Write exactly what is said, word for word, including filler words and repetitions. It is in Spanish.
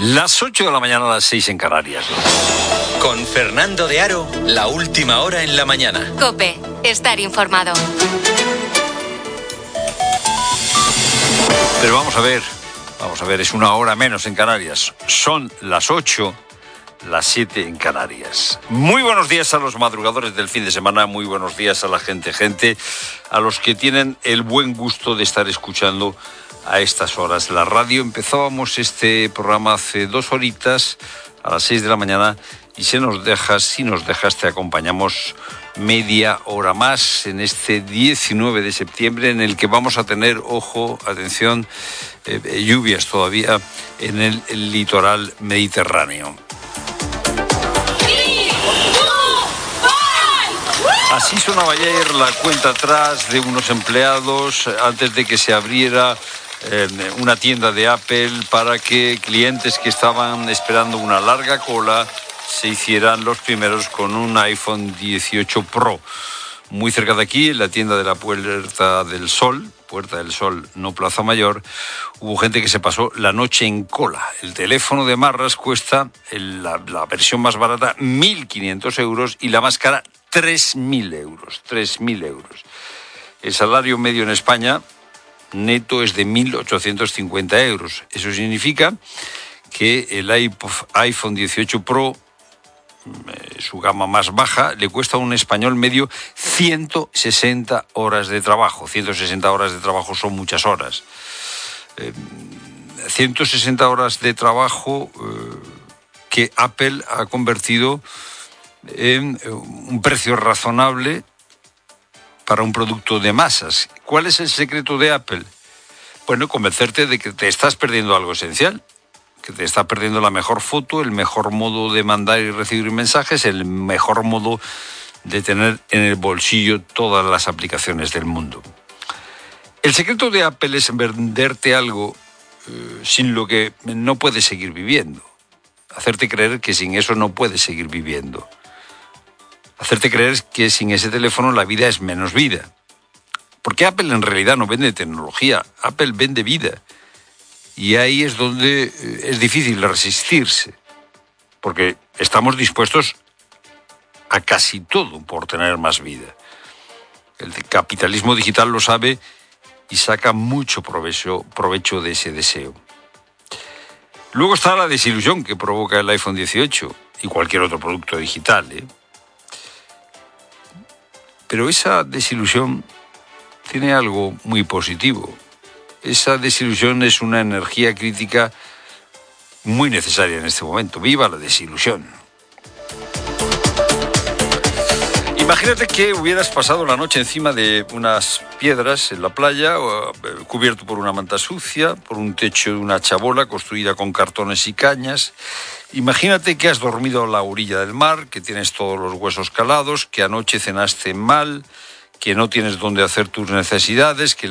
Las ocho de la mañana, a las seis en Canarias. Con Fernando de Aro, la última hora en la mañana. COPE, estar informado. Pero vamos a ver, vamos a ver, es una hora menos en Canarias. Son las ocho, las siete en Canarias. Muy buenos días a los madrugadores del fin de semana, muy buenos días a la gente, gente, a los que tienen el buen gusto de estar escuchando a estas horas la radio. Empezábamos este programa hace dos horitas, a las seis de la mañana, y si nos dejas, si nos dejas, te acompañamos media hora más en este diecinueve de septiembre, en el que vamos a tener, ojo, atención, eh, lluvias todavía en el, el litoral mediterráneo. Así sonaba ayer la cuenta atrás de unos empleados antes de que se abriera eh, una tienda de Apple para que clientes que estaban esperando una larga cola se hicieran los primeros con un iPhone dieciocho Pro. Muy cerca de aquí, en la tienda de la Puerta del Sol, Puerta del Sol, no Plaza Mayor, hubo gente que se pasó la noche en cola. El teléfono de Marras cuesta, el, la, la versión más barata, mil quinientos euros y la más cara, tres mil euros. tres mil euros. El salario medio en España neto es de mil ochocientos cincuenta euros. Eso significa que el iPhone dieciocho Pro, su gama más baja, le cuesta a un español medio ciento sesenta horas de trabajo. ciento sesenta horas de trabajo son muchas horas. Eh, ciento sesenta horas de trabajo eh, que Apple ha convertido en un precio razonable para un producto de masas. ¿Cuál es el secreto de Apple? Bueno, convencerte de que te estás perdiendo algo esencial, que te está perdiendo la mejor foto, el mejor modo de mandar y recibir mensajes, el mejor modo de tener en el bolsillo todas las aplicaciones del mundo. El secreto de Apple es venderte algo eh, sin lo que no puedes seguir viviendo. Hacerte creer que sin eso no puedes seguir viviendo. Hacerte creer que sin ese teléfono la vida es menos vida. Porque Apple en realidad no vende tecnología, Apple vende vida. Y ahí es donde es difícil resistirse, porque estamos dispuestos a casi todo por tener más vida. El capitalismo digital lo sabe y saca mucho provecho, provecho de ese deseo. Luego está la desilusión que provoca el iPhone dieciocho y cualquier otro producto digital, ¿eh? Pero esa desilusión tiene algo muy positivo. Esa desilusión es una energía crítica muy necesaria en este momento. ¡Viva la desilusión! Imagínate que hubieras pasado la noche encima de unas piedras en la playa, cubierto por una manta sucia, por un techo de una chabola construida con cartones y cañas. Imagínate que has dormido a la orilla del mar, que tienes todos los huesos calados, que anoche cenaste mal, que no tienes dónde hacer tus necesidades, que